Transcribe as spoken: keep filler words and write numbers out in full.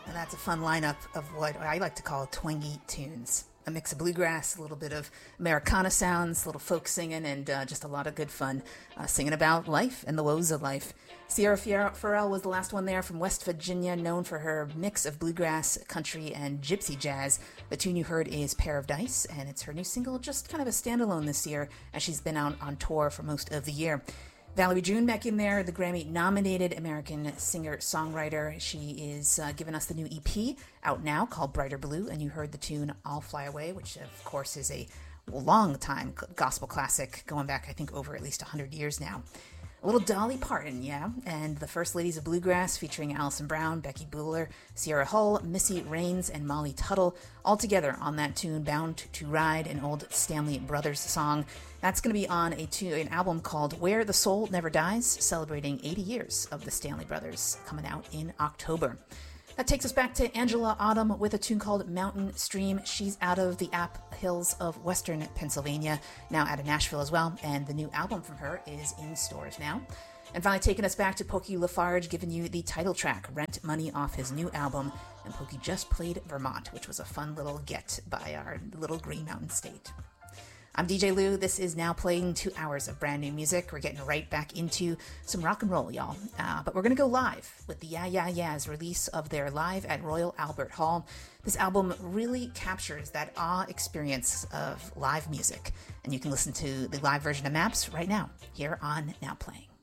And that's a fun lineup of what I like to call twangy tunes. A mix of bluegrass, a little bit of Americana sounds, a little folk singing, and uh, just a lot of good fun uh, singing about life and the woes of life. Sierra Farrell was the last one there from West Virginia, known for her mix of bluegrass, country, and gypsy jazz. The tune you heard is Pair of Dice, and it's her new single, just kind of a standalone this year, as she's been out on tour for most of the year. Valerie June back in there, the Grammy-nominated American singer-songwriter. She is uh, giving us the new E P out now called Brighter Blue, and you heard the tune I'll Fly Away, which of course is a long-time gospel classic, going back, I think, over at least one hundred years now. A little Dolly Parton, yeah, and the First Ladies of Bluegrass featuring Alison Brown, Becky Bueller, Sierra Hull, Missy Raines, and Molly Tuttle, all together on that tune, Bound to Ride, an old Stanley Brothers song. That's going to be on a tune, an album called Where the Soul Never Dies, celebrating eighty years of the Stanley Brothers, coming out in October. That takes us back to Angela Autumn with a tune called Mountain Stream. She's out of the App Hills of Western Pennsylvania, now out of Nashville as well, and the new album from her is in stores now. And finally taking us back to Pokey LaFarge, giving you the title track, Rent Money, off his new album. And Pokey just played Vermont, which was a fun little get by our little Green Mountain State. I'm D J Lou. This is now playing two hours of brand new music. We're getting right back into some rock and roll, y'all. Uh, but we're going to go live with the Yeah Yeah Yeahs release of their Live at Royal Albert Hall. This album really captures that awe experience of live music. And you can listen to the live version of Maps right now here on Now Playing.